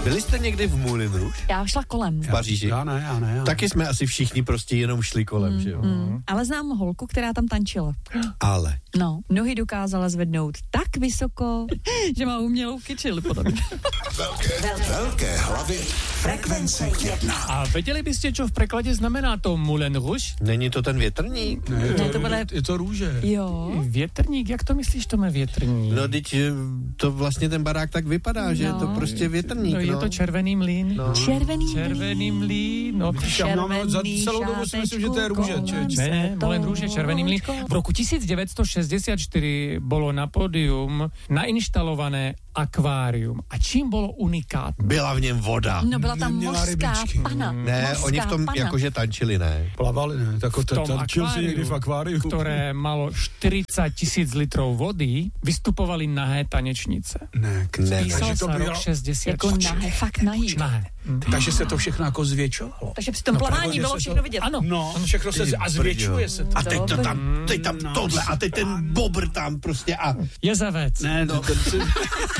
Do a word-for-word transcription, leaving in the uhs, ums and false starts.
Byli jste někdy v Moulin Rouge? Já šla kolem. V Paříži? Já ne, já ne. Já. Taky jsme asi všichni prostě jenom šli kolem, Mm, že jo? mm. Ale znám holku, která tam tančila. Ale. No, nohy dokázala zvednout tak vysoko, že má umělou kyčeli potom. Velké, velké hlavy frekvence jedna. A věděli byste, co v překladě znamená to Moulin Rouge? Není to ten větrník? Ne, je to, Ne, to bude- je to růže. Jo. Větrník, jak to myslíš, Tome, větrník? No, teď to vlastně ten barák tak vypadá, že je to No. prostě větrník, No, je no. to červený mlýn. No. Červený Červený mlýn, no. Já mám za celou dobu si myslím, že to je růže. Če, če. Ne, ne, Moulin Rouge je červený mlýn. V roku devätnásťstošesťdesiatštyri bolo na pódium nainštalované akvárium. A čím bylo unikátní? Byla v něm voda. No, byla tam Neměla mořská rybičky. pana. Ne, mořská oni v tom pana. jakože tančili, ne? Plavali, ne? Tak V tom tančil si někdy v akváriu. ktoré malo štyridsať tisíc litrov vody, vystupovali nahé tanečnice. Ne, Ne, Písal takže to sa rok bylo- šesťdesiat. Jako nahé, fakt nahý. Nahé. Takže se to všechno jako zvětšovalo. Takže při tom plavání právě, bylo že se všechno to- vidět. Ano. No, všechno se a zvětšuje se to. A teď to Dobrý. tam, teď tam tohle, a teď ten bobr tam prostě a... Jezevec. Ne, no. Ten,